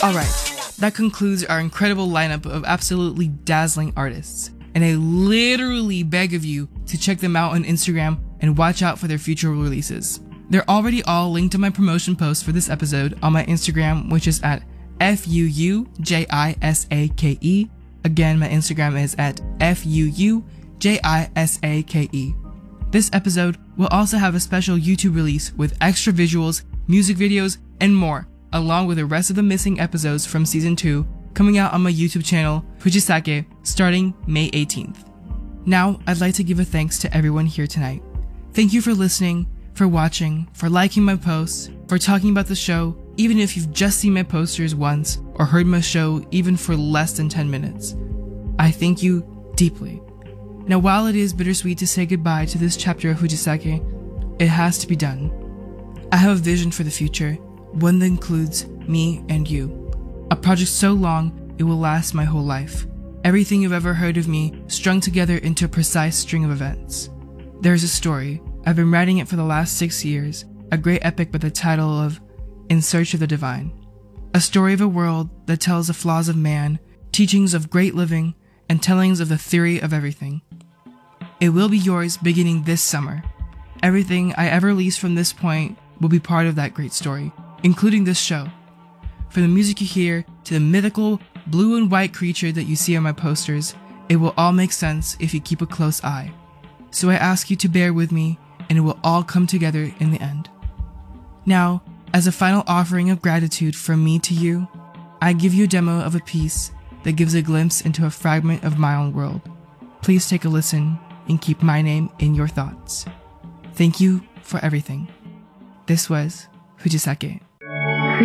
Alright, that concludes our incredible lineup of absolutely dazzling artists, and I literally beg of you to check them out on Instagram and watch out for their future releases. They're already all linked in my promotion post for this episode on my Instagram, which is at FUUJISAKE. Again, my Instagram is at FUUJISAKE. This episode will also have a special YouTube release with extra visuals, music videos, and more, along with the rest of the missing episodes from Season 2 coming out on my YouTube channel, Fujisake, starting May 18th. Now, I'd like to give a thanks to everyone here tonight. Thank you for listening, for watching, for liking my posts, for talking about the show, even if you've just seen my posters once or heard my show even for less than 10 minutes. I thank you deeply. Now, while it is bittersweet to say goodbye to this chapter of Fujisake, it has to be done. I have a vision for the future, one that includes me and you. A project so long it will last my whole life. Everything you've ever heard of me strung together into a precise string of events. There's a story. I've been writing it for the last 6 years, a great epic by the title of In Search of the Divine. A story of a world that tells the flaws of man, teachings of great living, and tellings of the theory of everything. It will be yours beginning this summer. Everything I ever release from this point will be part of that great story, including this show. From the music you hear to the mythical blue and white creature that you see on my posters, it will all make sense if you keep a close eye. So I ask you to bear with me, and it will all come together in the end. Now, as a final offering of gratitude from me to you, I give you a demo of a piece that gives a glimpse into a fragment of my own world. Please take a listen and keep my name in your thoughts. Thank you for everything. This was Fujisake.